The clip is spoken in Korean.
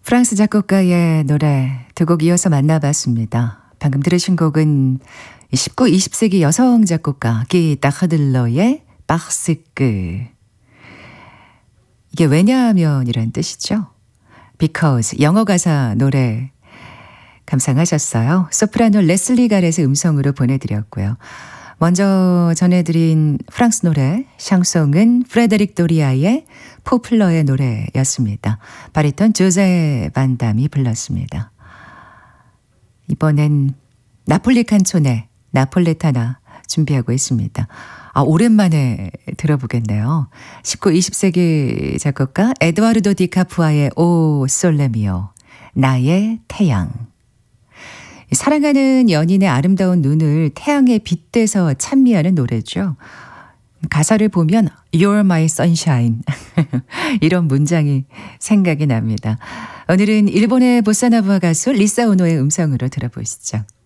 프랑스 작곡가의 노래 두 곡 이어서 만나봤습니다. 방금 들으신 곡은 19, 20세기 여성 작곡가 기 다흐들러의 바스크. 이게 왜냐하면이란 뜻이죠. Because 영어 가사 노래 감상하셨어요. 소프라노 레슬리 가렛의 음성으로 보내드렸고요. 먼저 전해드린 프랑스 노래 샹송은 프레데릭 도리아의 포플러의 노래였습니다. 바리톤 조제 반담이 불렀습니다. 이번엔 나폴리 칸촌의 나폴레타나 준비하고 있습니다. 오랜만에 들어보겠네요. 19, 20세기 작곡가 에드와르도 디카푸아의 오 솔레미오 나의 태양. 사랑하는 연인의 아름다운 눈을 태양에 빗대서 찬미하는 노래죠. 가사를 보면 You're my sunshine 이런 문장이 생각이 납니다. 오늘은 일본의 보사노바 가수 리사 오노의 음성으로 들어보시죠.